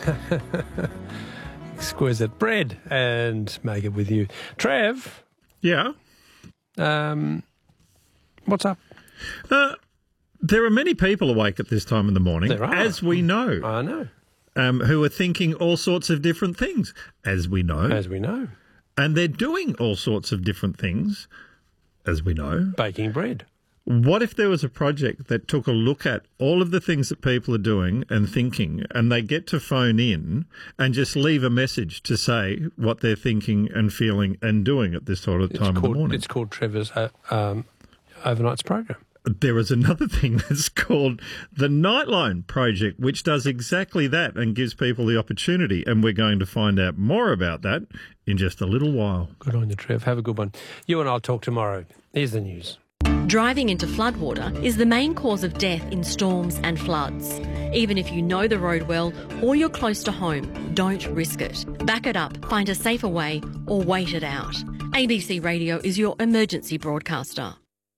exquisite bread and make it with you. Trev, Yeah. what's up? There are many people awake at this time in the morning, There are. as we know, I know. who are thinking all sorts of different things, as we know. As we know. And they're doing all sorts of different things, as we know. Baking bread. What if there was a project that took a look at all of the things that people are doing and thinking, and they get to phone in and just leave a message to say what they're thinking and feeling and doing at this sort of time of the morning? It's called Trevor's Overnights program. There is another thing that's called the Nightline Project, which does exactly that and gives people the opportunity. And we're going to find out more about that in just a little while. Good on you, Trev. Have a good one. You and I'll talk tomorrow. Here's the news. Driving into floodwater is the main cause of death in storms and floods. Even if you know the road well or you're close to home, don't risk it. Back it up, find a safer way, or wait it out. ABC Radio is your emergency broadcaster.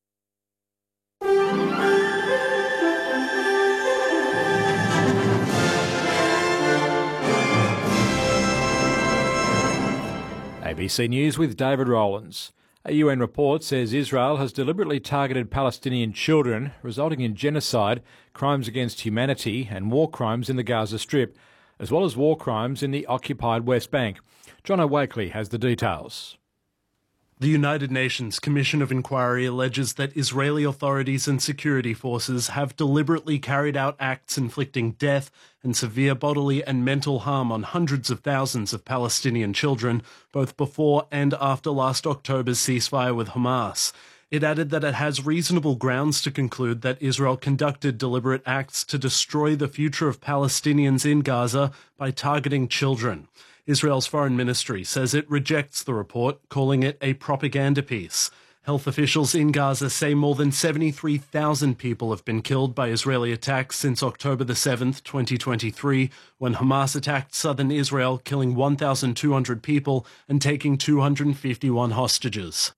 ABC News with David Rowlands. A UN report says Israel has deliberately targeted Palestinian children, resulting in genocide, crimes against humanity and war crimes in the Gaza Strip, as well as war crimes in the occupied West Bank. John O'Wakely has the details. The United Nations Commission of Inquiry alleges that Israeli authorities and security forces have deliberately carried out acts inflicting death and severe bodily and mental harm on hundreds of thousands of Palestinian children, both before and after last October's ceasefire with Hamas. It added that it has reasonable grounds to conclude that Israel conducted deliberate acts to destroy the future of Palestinians in Gaza by targeting children. Israel's foreign ministry says it rejects the report, calling it a propaganda piece. Health officials in Gaza say more than 73,000 people have been killed by Israeli attacks since October the 7th, 2023, when Hamas attacked southern Israel, killing 1,200 people and taking 251 hostages.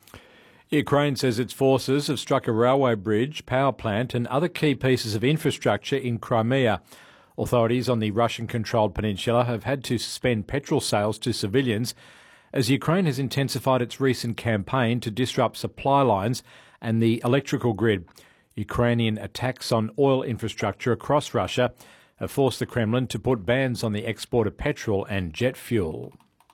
Ukraine says its forces have struck a railway bridge, power plant and other key pieces of infrastructure in Crimea. Authorities on the Russian-controlled peninsula have had to suspend petrol sales to civilians as Ukraine has intensified its recent campaign to disrupt supply lines and the electrical grid. Ukrainian attacks on oil infrastructure across Russia have forced the Kremlin to put bans on the export of petrol and jet fuel.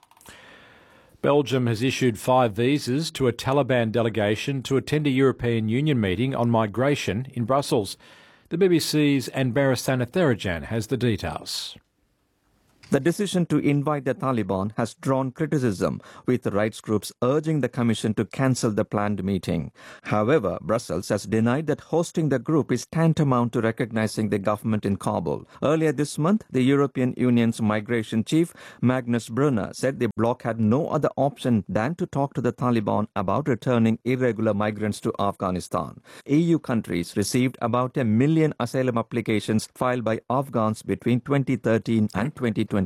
Belgium has issued 5 visas to a Taliban delegation to attend a European Union meeting on migration in Brussels. The BBC's Anbara Sanatharajan has the details. The decision to invite the Taliban has drawn criticism, with rights groups urging the Commission to cancel the planned meeting. However, Brussels has denied that hosting the group is tantamount to recognizing the government in Kabul. Earlier this month, the European Union's migration chief, Magnus Brunner, said the bloc had no other option than to talk to the Taliban about returning irregular migrants to Afghanistan. EU countries received about 1 million asylum applications filed by Afghans between 2013 and 2024.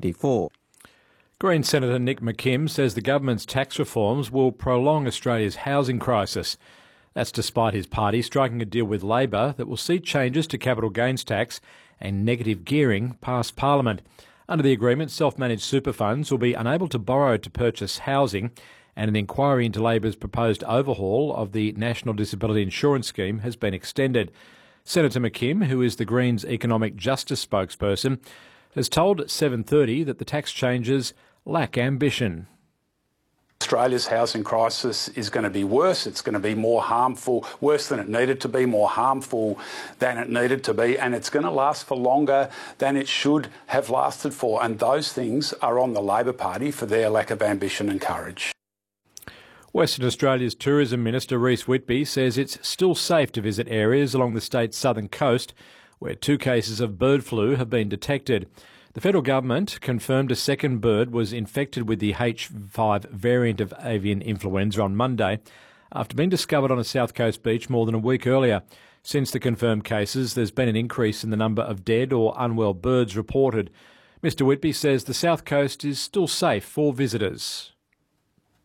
Green Senator Nick McKim says the government's tax reforms will prolong Australia's housing crisis. That's despite his party striking a deal with Labor that will see changes to capital gains tax and negative gearing pass Parliament. Under the agreement, self-managed super funds will be unable to borrow to purchase housing, and an inquiry into Labor's proposed overhaul of the National Disability Insurance Scheme has been extended. Senator McKim, who is the Greens' economic justice spokesperson, has told 7:30 that the tax changes lack ambition. Australia's housing crisis is going to be worse. It's going to be more harmful, worse than it needed to be, more harmful than it needed to be, and it's going to last for longer than it should have lasted for. And those things are on the Labor Party for their lack of ambition and courage. Western Australia's Tourism Minister Rhys Whitby says it's still safe to visit areas along the state's southern coast where 2 cases of bird flu have been detected. The federal government confirmed a second bird was infected with the H5 variant of avian influenza on Monday after being discovered on a south coast beach more than a week earlier. Since the confirmed cases, there's been an increase in the number of dead or unwell birds reported. Mr Whitby says the south coast is still safe for visitors.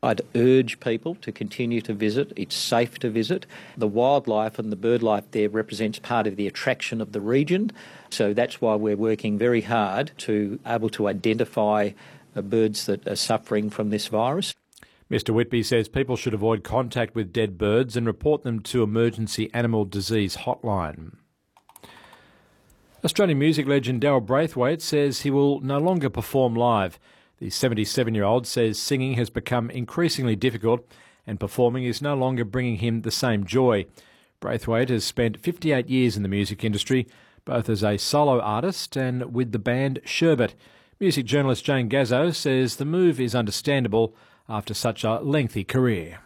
I'd urge people to continue to visit. It's safe to visit. The wildlife and the bird life there represents part of the attraction of the region. So that's why we're working very hard to able to identify birds that are suffering from this virus. Mr Whitby says people should avoid contact with dead birds and report them to Emergency Animal Disease Hotline. Australian music legend Daryl Braithwaite says he will no longer perform live. The 77-year-old says singing has become increasingly difficult and performing is no longer bringing him the same joy. Braithwaite has spent 58 years in the music industry, both as a solo artist and with the band Sherbet. Music journalist Jane Gazzo says the move is understandable after such a lengthy career.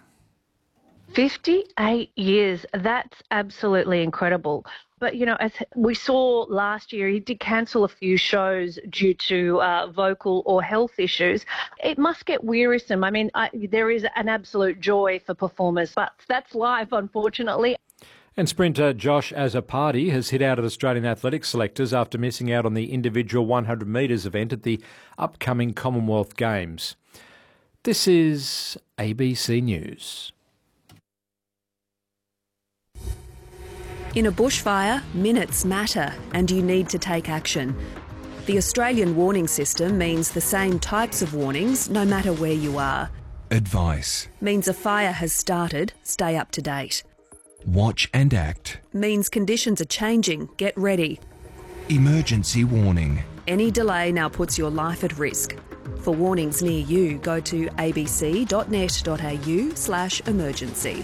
58 years, that's absolutely incredible. But, you know, as we saw last year, he did cancel a few shows due to vocal or health issues. It must get wearisome. I mean, there is an absolute joy for performers, but that's life, unfortunately. And sprinter Josh Azzopardi has hit out at Australian athletics selectors after missing out on the individual 100 metres event at the upcoming Commonwealth Games. This is ABC News. In a bushfire, minutes matter and you need to take action. The Australian warning system means the same types of warnings no matter where you are. Advice. Means a fire has started, stay up to date. Watch and act. Means conditions are changing, get ready. Emergency warning. Any delay now puts your life at risk. For warnings near you, go to abc.net.au/emergency.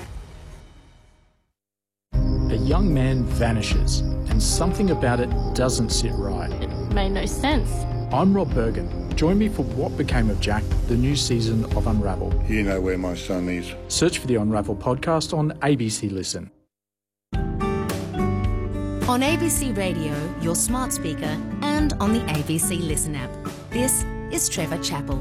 A young man vanishes and something about it doesn't sit right. It made no sense. I'm Rob Bergen. Join me for What Became of Jack, the new season of Unravel. You know where my son is. Search for the Unravel podcast on ABC Listen. On ABC Radio, your smart speaker, and on the ABC Listen app. This is Trevor Chappell.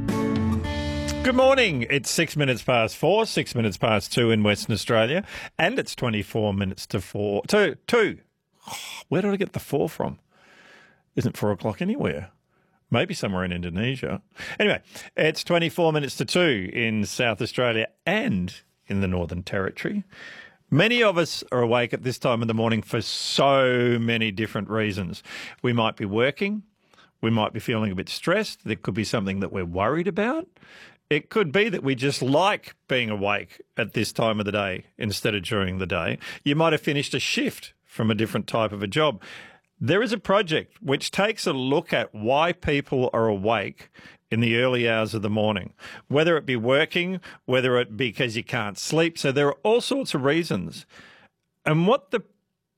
Good morning. It's 6 minutes past 4, 6 minutes past 2 in Western Australia, and it's 24 minutes to 4. Two. Where did I get the 4 from? Isn't 4 o'clock anywhere? Maybe somewhere in Indonesia. Anyway, it's 24 minutes to 2 in South Australia and in the Northern Territory. Many of us are awake at this time of the morning for so many different reasons. We might be working. We might be feeling a bit stressed. There could be something that we're worried about. It could be that we just like being awake at this time of the day instead of during the day. You might have finished a shift from a different type of a job. There is a project which takes a look at why people are awake in the early hours of the morning, whether it be working, whether it be because you can't sleep. So there are all sorts of reasons. And what the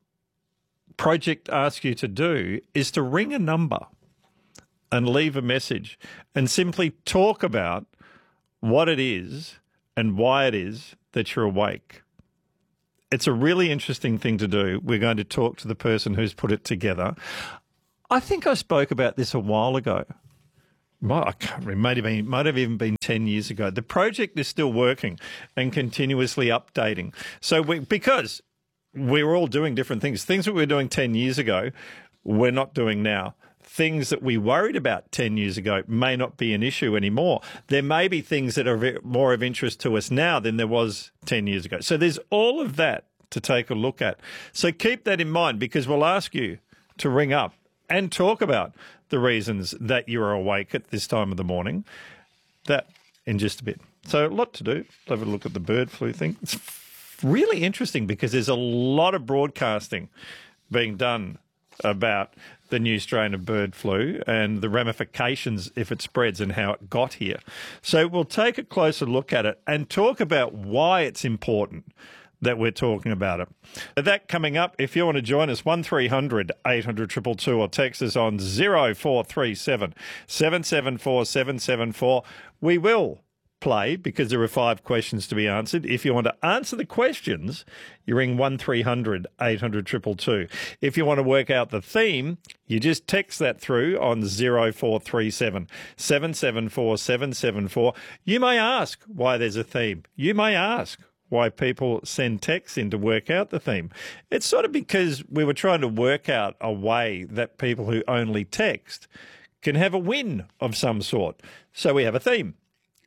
project asks you to do is to ring a number and leave a message and simply talk about what it is and why it is that you're awake. It's a really interesting thing to do. We're going to talk to the person who's put it together. I think I spoke about this a while ago. I can't remember, might have even been 10 years ago. The project is still working and continuously updating. So because we're all doing different things that we were doing 10 years ago, we're not doing now. Things that we worried about 10 years ago may not be an issue anymore. There may be things that are more of interest to us now than there was 10 years ago. So there's all of that to take a look at. So keep that in mind, because we'll ask you to ring up and talk about the reasons that you're awake at this time of the morning. That in just a bit. So a lot to do. Have a look at the bird flu thing. It's really interesting because there's a lot of broadcasting being done about the new strain of bird flu and the ramifications if it spreads and how it got here. So we'll take a closer look at it and talk about why it's important that we're talking about it. That coming up, if you want to join us, 1300 800 222 or text us on 0437 774 774. We will play because there are 5 questions to be answered. If you want to answer the questions, you ring 1300 800 222. If you want to work out the theme, you just text that through on 0437 774 774. You may ask why there's a theme. You may ask why people send texts in to work out the theme. It's sort of because we were trying to work out a way that people who only text can have a win of some sort. So we have a theme.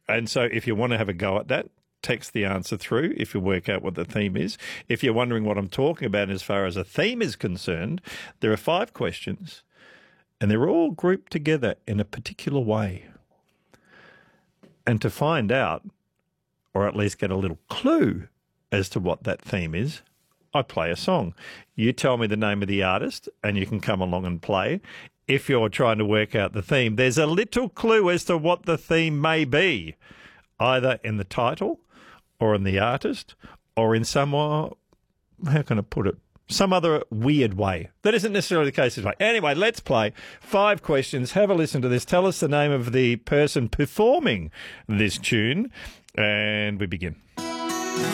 And so if you want to have a go at that, text the answer through if you work out what the theme is. If you're wondering what I'm talking about as far as a theme is concerned, there are 5 questions and they're all grouped together in a particular way. And to find out, or at least get a little clue as to what that theme is, I play a song. You tell me the name of the artist and you can come along and play. If you're trying to work out the theme, there's a little clue as to what the theme may be, either in the title or in the artist or in some, how can I put it, some other weird way. That isn't necessarily the case this way. Anyway, let's play 5 questions. Have a listen to this. Tell us the name of the person performing this tune and we begin.